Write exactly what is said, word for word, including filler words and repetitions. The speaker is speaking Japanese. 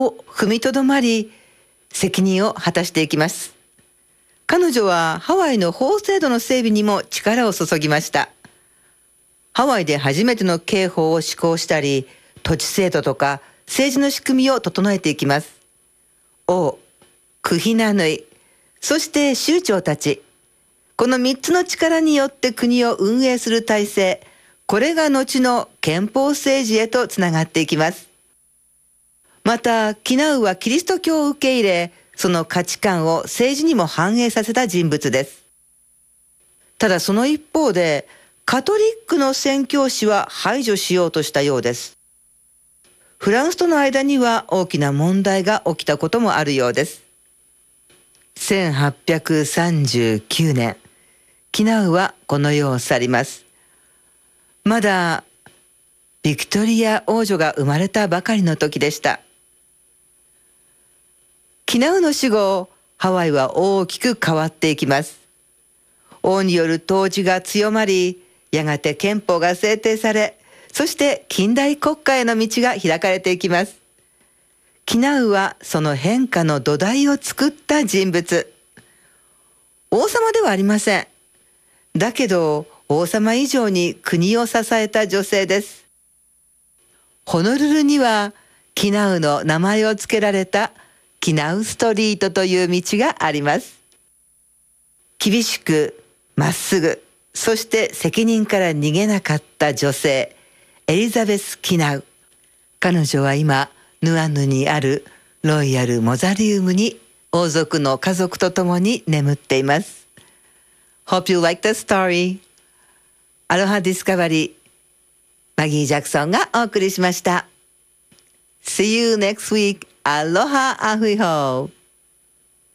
踏みとどまり、責任を果たしていきます。彼女はハワイの法制度の整備にも力を注ぎました。ハワイで初めての刑法を施行したり、土地制度とか政治の仕組みを整えていきます。王、クヒナヌイ、そして酋長たち。この三つの力によって国を運営する体制、これが後の憲法政治へとつながっていきます。また、キナウはキリスト教を受け入れ、その価値観を政治にも反映させた人物です。ただその一方で、カトリックの宣教師は排除しようとしたようです。フランスとの間には大きな問題が起きたこともあるようです。せんはっぴゃくさんじゅうきゅうねん、キナウはこの世を去ります。まだビクトリア王女が生まれたばかりの時でした。キナウの死後、ハワイは大きく変わっていきます。王による統治が強まり、やがて憲法が制定され、そして近代国家への道が開かれていきます。キナウはその変化の土台を作った人物。王様ではありません。だけど王様以上に国を支えた女性です。ホノルルにはキナウの名前を付けられたキナウストリートという道があります。厳しく、まっすぐ、そして責任から逃げなかった女性、エリザベス・キナウ。彼女は今、ヌアヌにあるロイヤル・モザリウムに王族の家族と共に眠っています。Hope you like the story. アロハディスカバリー、マギー・ジャクソンがお送りしました。See you next week. Aloha ahui ho.